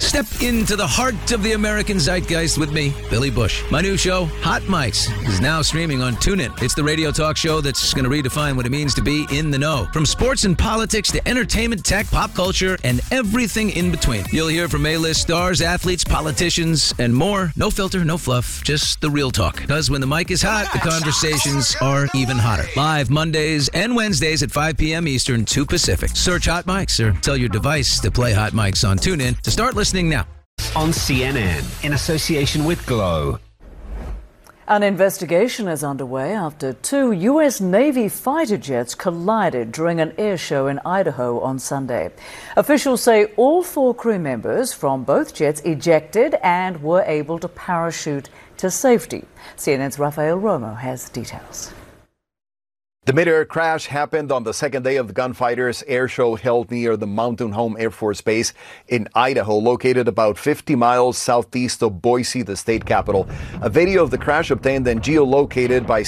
Step into the heart of the American zeitgeist with me, Billy Bush. My new show, Hot Mics, is now streaming on TuneIn. It's the radio talk show that's going to redefine what it means to be in the know. From sports and politics to entertainment, tech, pop culture, and everything in between. You'll hear from A-list stars, athletes, politicians, and more. No filter, no fluff, just the real talk. Because when the mic is hot, the conversations are even hotter. Live Mondays and Wednesdays at 5 p.m. Eastern, 2 Pacific. Search Hot Mics or tell your device to play Hot Mics on TuneIn to start listening now. On CNN, in association with Glow. An investigation is underway after 2 U.S. Navy fighter jets collided during an air show in Idaho on Sunday. Officials say all 4 crew members from both jets ejected and were able to parachute to safety. CNN's Rafael Romo has details. The mid-air crash happened on the second day of the Gunfighters air show held near the Mountain Home Air Force Base in Idaho, located about 50 miles southeast of Boise, the state capital. A video of the crash obtained and geolocated by